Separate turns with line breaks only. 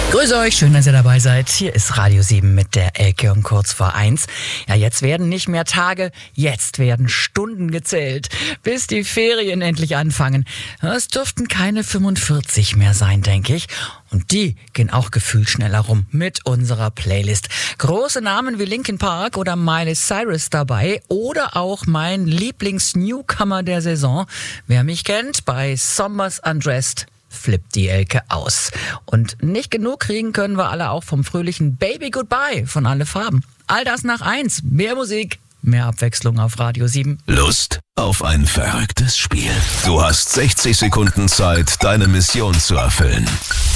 Grüße euch, schön, dass ihr dabei seid. Hier ist Radio 7 mit der Elke um kurz vor 1. Ja, jetzt werden nicht mehr Tage, jetzt werden Stunden gezählt, bis die Ferien endlich anfangen. Es dürften keine 45 mehr sein, denke ich. Und die gehen auch gefühlt schneller rum mit unserer Playlist. Große Namen wie Linkin Park oder Miley Cyrus dabei oder auch mein Lieblings-Newcomer der Saison. Wer mich kennt, bei Sombers Undressed flippt die Elke aus. Und nicht genug kriegen können wir alle auch vom fröhlichen Baby Goodbye von Alle Farben. All das nach 1. Mehr Musik, mehr Abwechslung auf Radio 7.
Lust auf ein verrücktes Spiel? Du hast 60 Sekunden Zeit, deine Mission zu erfüllen.